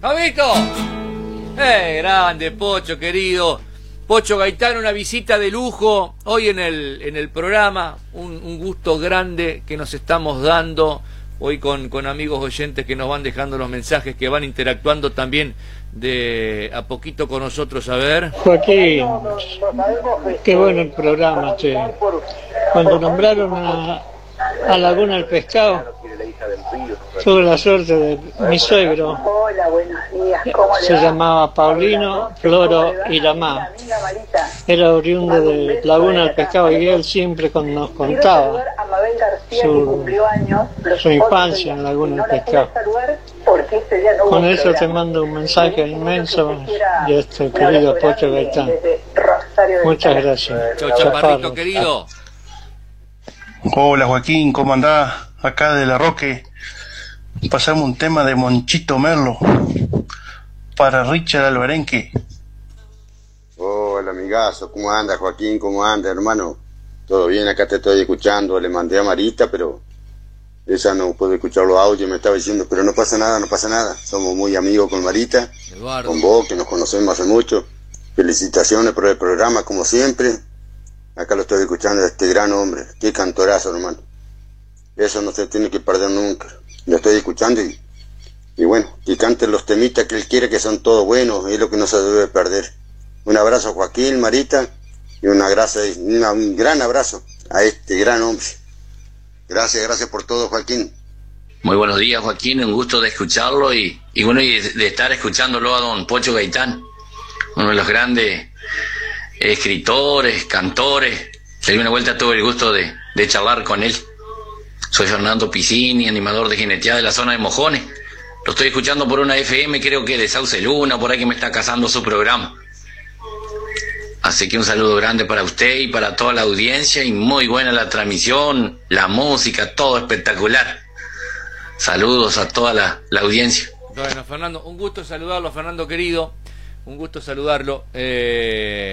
¡Jovito! Grande, Pocho, querido. Pocho Gaitán, una visita de lujo hoy en el programa. Un gusto grande que nos estamos dando hoy con amigos oyentes que nos van dejando los mensajes, que van interactuando también de a poquito con nosotros. A ver. Joaquín, qué bueno el programa, che. Cuando nombraron a Laguna del Pescado, tuve la suerte de mi suegro. Hola, buenos días. ¿Cómo Se llamaba Paulino Floro Iramá. Era oriundo de Laguna del Pescado y él siempre nos contaba su infancia en Laguna del Pescado. Con eso te mando un mensaje inmenso de este querido Pocho Gaitán. Muchas gracias. Chau, chaparrito querido. Hola Joaquín, ¿cómo andás? Acá de La Roque. Pasamos un tema de Monchito Merlo para Richard Alvarenque. Hola amigazo, ¿cómo anda Joaquín? ¿Cómo anda hermano? Todo bien, acá te estoy escuchando. Le mandé a Marita, pero esa no puedo escuchar los audios, me estaba diciendo, pero no pasa nada, no pasa nada. Somos muy amigos con Marita, Eduardo, con vos, que nos conocemos hace mucho. Felicitaciones por el programa, como siempre. Acá lo estoy escuchando a este gran hombre. Qué cantorazo, hermano. Eso no se tiene que perder nunca. Lo estoy escuchando y bueno, que cante los temitas que él quiere, que son todos buenos. Es lo que no se debe perder. Un abrazo, Joaquín, Marita, y un gran abrazo a este gran hombre. Gracias por todo, Joaquín. Muy buenos días, Joaquín, un gusto de escucharlo y de estar escuchándolo a don Pocho Gaitán, uno de los grandes escritores, cantores. Le di una vuelta, tuve el gusto de charlar con él. Soy Fernando Piscini, animador de jineteada de la zona de Mojones. Lo estoy escuchando por una FM, creo que de Sauce Luna, por ahí que me está cazando su programa. Así que un saludo grande para usted y para toda la audiencia, y muy buena la transmisión, la música, todo espectacular. Saludos a toda la audiencia. Bueno, Fernando, un gusto saludarlo, Fernando querido. Un gusto saludarlo.